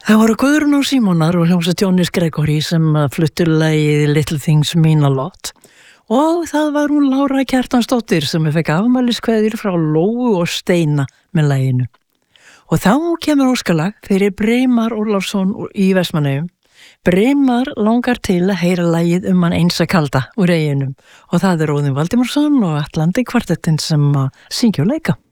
Það voru Guðrún og Símonar og hljómsveit Jónis Gregory sem fluttu lagið Little Things Mean a Lot og það var hún Lára Kjartansdóttir sem fekk afmæliskveðjur frá Lóu og Steina með laginu. Og þá kemur óskalag fyrir Breimar Ólafsson í Vestmannaeyjum. Breimar langar til að heyra lagið hann einsa kalda úr eyjunum og það er Óðinn Valdimarsson og Atlandi kvartettinn sem syngja og leika.